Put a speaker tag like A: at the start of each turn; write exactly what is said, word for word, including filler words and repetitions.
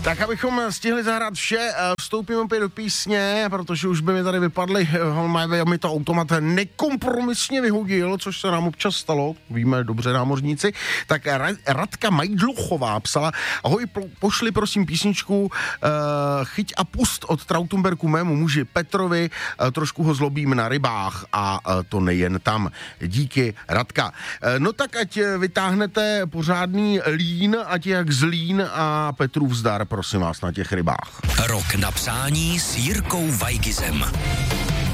A: Tak abychom stihli zahrát vše, vstoupím opět do písně, protože už by mi tady vypadly, mi to automat nekompromisně vyhodil, což se nám občas stalo, víme dobře námořníci. Tak Radka Majdluchová psala: ahoj, pošli prosím písničku uh, Chyť a pust od Trautenbergu mému muži Petrovi, uh, trošku ho zlobím na rybách a uh, to nejen tam. Díky, Radka. Uh, no tak ať vytáhnete pořádný lín, ať je jak zlín a Petrův zdar, prosím vás, na těch rybách.
B: Rok na přání s Jirkou Weigizem.